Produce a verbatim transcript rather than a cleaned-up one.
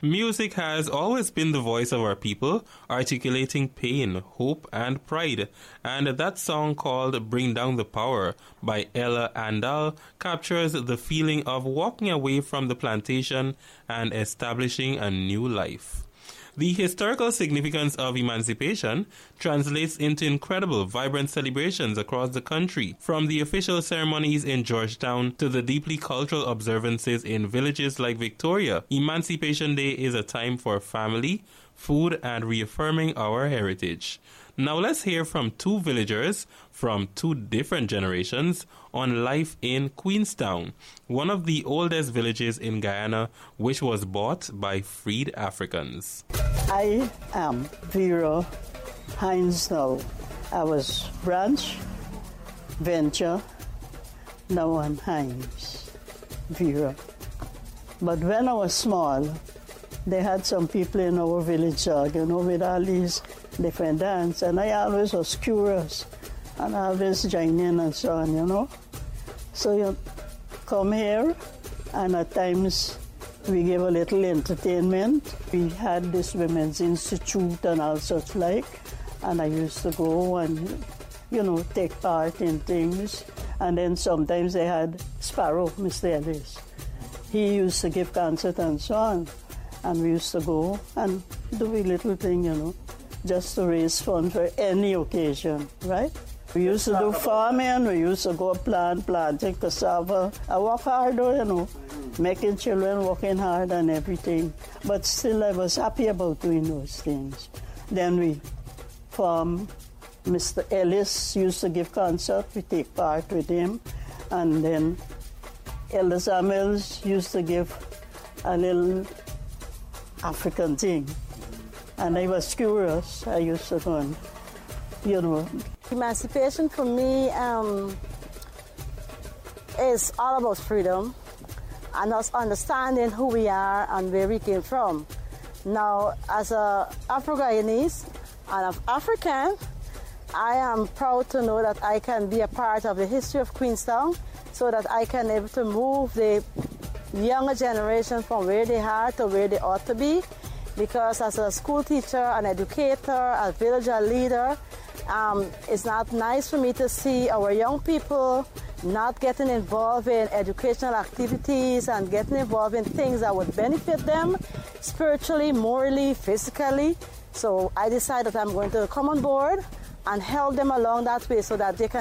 Music has always been the voice of our people, articulating pain, hope, and pride. And that song called Bring Down the Power by Ella Andal captures the feeling of walking away from the plantation and establishing a new life. The historical significance of emancipation translates into incredible, vibrant celebrations across the country, from the official ceremonies in Georgetown to the deeply cultural observances in villages like Victoria. Emancipation Day is a time for family, food, and reaffirming our heritage. Now let's hear from two villagers from two different generations on life in Queenstown, one of the oldest villages in Guyana, which was bought by freed Africans. I am Vera Hines now. I was Branch, Venture, now I'm Hines, Vera. But when I was small, they had some people in our village, uh, you know, with all these different dance, and I always was curious, and I always join in and so on, you know. So you come here, and at times we give a little entertainment. We had this Women's Institute and all such like, and I used to go and, you know, take part in things. And then sometimes they had Sparrow, Mister Ellis. He used to give concert and so on. And we used to go and do a little thing, you know, just to raise funds for any occasion, right? We used to do farming, we used to go plant, planting cassava. I work hard, though, you know, making children working hard and everything. But still, I was happy about doing those things. Then we farm. Mister Ellis used to give concert, we take part with him. And then Elder Samuels used to give a little African thing. And I was curious. I used to go and, you know. Emancipation for me um, is all about freedom and us understanding who we are and where we came from. Now, as a Afro-Guyanese and an African, I am proud to know that I can be a part of the history of Queenstown so that I can be able to move the younger generation from where they are to where they ought to be, because as a school teacher, an educator, a villager leader, um, it's not nice for me to see our young people not getting involved in educational activities and getting involved in things that would benefit them spiritually, morally, physically. So I decided that I'm going to come on board and help them along that way so that they can